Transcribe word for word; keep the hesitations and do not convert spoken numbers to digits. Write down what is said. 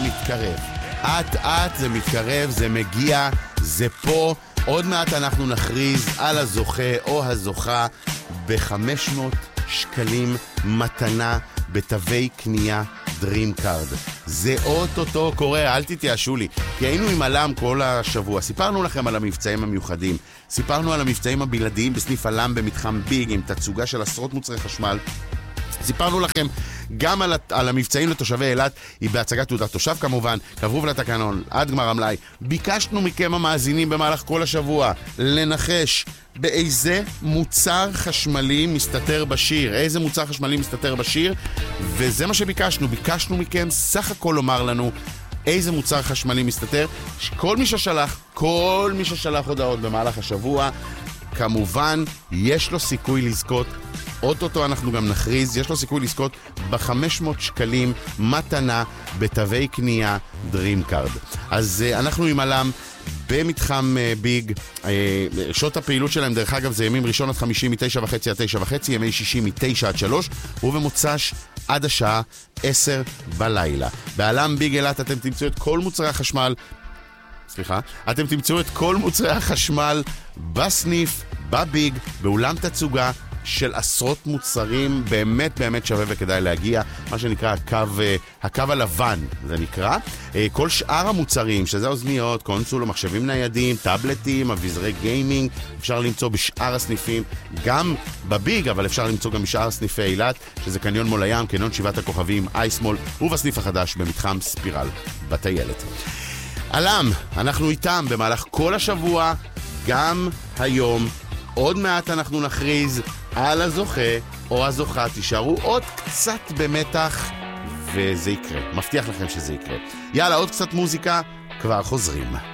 מתקרב. אט אט זה מתקרב, זה מגיע, זה פה. עוד מעט אנחנו נכריז על הזוכה או הזוכה ב-חמש מאות שקלים מתנה בתווי קנייה דרים קארד. זה אוטוטו קורה, אל תתייאשו לי, כי היינו עם אלם כל השבוע, סיפרנו לכם על המבצעים המיוחדים, סיפרנו על המבצעים הבלעדיים בסניף אלם במתחם ביג עם תצוגה של עשרות מוצרי חשמל, סיפרנו לכם גם על, על המבצעים לתושבי אילת, היא בהצגת תעודת תושב כמובן, כפוף לתקנון, עד גמר המלאי. ביקשנו מכם המאזינים במהלך כל השבוע לנחש באיזה מוצר חשמלי מסתתר בשיר, איזה מוצר חשמלי מסתתר בשיר, וזה מה שביקשנו, ביקשנו מכם סך הכל לומר לנו איזה מוצר חשמלי מסתתר. כל מי ששלח, כל מי ששלח הודעות במהלך השבוע, כמובן יש לו סיכוי לזכות, אוטוטו אנחנו גם נכריז, יש לו סיכוי לזכות ב-חמש מאות שקלים מתנה בתווי קנייה דרים קארד. אז uh, אנחנו עם אלם במתחם uh, ביג, uh, שעות הפעילות שלהם דרך אגב זה ימים ראשון עד חמישי מתשע וחצי עד תשע וחצי, ימי שישי מתשע עד שלוש ובמוצ"ש עד השעה עשר בלילה. באלם ביג אילת אתם תמצאו את כל מוצרי החשמל, סליחה, אתם תמצאו את כל מוצרי החשמל בסניף, בביג, באולם תצוגה של עשרות מוצרים, באמת באמת שווה וכדאי להגיע, מה שנקרא הקו, הקו הלבן, זה נקרא. כל שאר המוצרים, שזה אוזניות, קונסול, מחשבים ניידים, טאבלטים, אביזרי גיימינג, אפשר למצוא בשאר הסניפים, גם בביג, אבל אפשר למצוא גם בשאר סניפי אילת, שזה קניון מול הים, קניון שבעת הכוכבים, אייסמול, ובסניף החדש במתחם ספירל בטיילת. אלם, אנחנו איתם במהלך כל השבוע, גם היום. עוד מעט אנחנו נכריז על הזוכה או הזוכה, תישארו עוד קצת במתח וזה יקרה, מבטיח לכם שזה יקרה. יאללה, עוד קצת מוזיקה, כבר חוזרים.